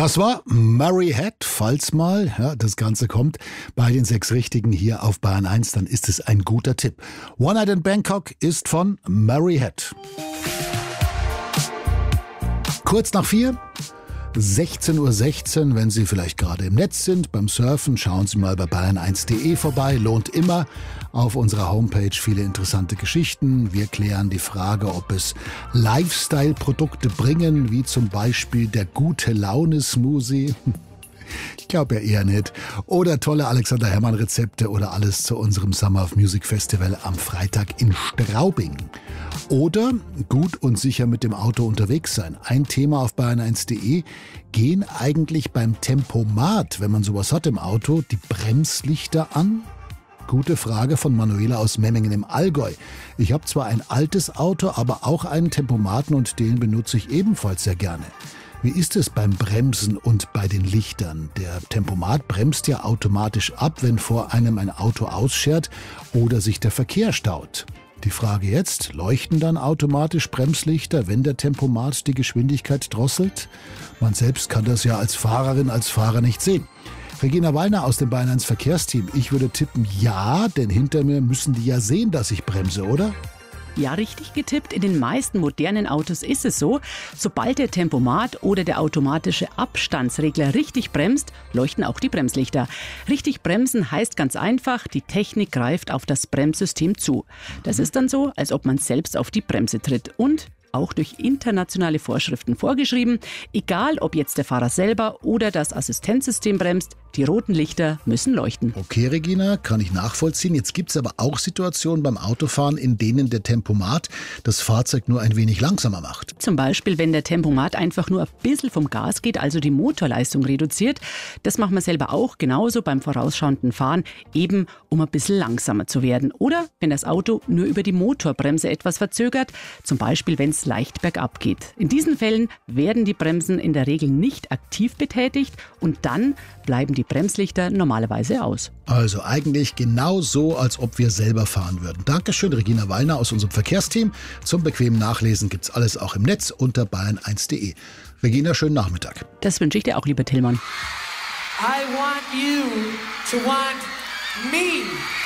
Das war Mary Head, falls mal das Ganze kommt bei den 6 Richtigen hier auf Bayern 1, dann ist es ein guter Tipp. One Night in Bangkok ist von Mary Head. Kurz nach 4, 16:16 Uhr, wenn Sie vielleicht gerade im Netz sind, beim Surfen, schauen Sie mal bei bayern1.de vorbei, lohnt immer. Auf unserer Homepage viele interessante Geschichten. Wir klären die Frage, ob es Lifestyle-Produkte bringen, wie zum Beispiel der Gute-Laune-Smoothie. Ich glaube ja eher nicht. Oder tolle Alexander Herrmann-Rezepte oder alles zu unserem Summer of Music Festival am Freitag in Straubing. Oder gut und sicher mit dem Auto unterwegs sein. Ein Thema auf bayern1.de. Gehen eigentlich beim Tempomat, wenn man sowas hat im Auto, die Bremslichter an? Gute Frage von Manuela aus Memmingen im Allgäu. Ich habe zwar ein altes Auto, aber auch einen Tempomaten und den benutze ich ebenfalls sehr gerne. Wie ist es beim Bremsen und bei den Lichtern? Der Tempomat bremst ja automatisch ab, wenn vor einem ein Auto ausschert oder sich der Verkehr staut. Die Frage jetzt, leuchten dann automatisch Bremslichter, wenn der Tempomat die Geschwindigkeit drosselt? Man selbst kann das ja als Fahrerin, als Fahrer nicht sehen. Regina Wallner aus dem Bayern 1 Verkehrsteam. Ich würde tippen, ja, denn hinter mir müssen die ja sehen, dass ich bremse, oder? Ja, richtig getippt. In den meisten modernen Autos ist es so, sobald der Tempomat oder der automatische Abstandsregler richtig bremst, leuchten auch die Bremslichter. Richtig bremsen heißt ganz einfach, die Technik greift auf das Bremssystem zu. Das ist dann so, als ob man selbst auf die Bremse tritt und auch durch internationale Vorschriften vorgeschrieben. Egal, ob jetzt der Fahrer selber oder das Assistenzsystem bremst, die roten Lichter müssen leuchten. Okay, Regina, kann ich nachvollziehen. Jetzt gibt es aber auch Situationen beim Autofahren, in denen der Tempomat das Fahrzeug nur ein wenig langsamer macht. Zum Beispiel, wenn der Tempomat einfach nur ein bisschen vom Gas geht, also die Motorleistung reduziert. Das machen wir selber auch, genauso beim vorausschauenden Fahren, eben um ein bisschen langsamer zu werden. Oder wenn das Auto nur über die Motorbremse etwas verzögert, zum Beispiel wenn es leicht bergab geht. In diesen Fällen werden die Bremsen in der Regel nicht aktiv betätigt und dann bleiben die Bremslichter normalerweise aus. Also eigentlich genau so, als ob wir selber fahren würden. Dankeschön, Regina Wallner aus unserem Verkehrsteam. Zum bequemen Nachlesen gibt's alles auch im Netz unter bayern1.de. Regina, schönen Nachmittag. Das wünsche ich dir auch, lieber Tillmann. I want you to want me.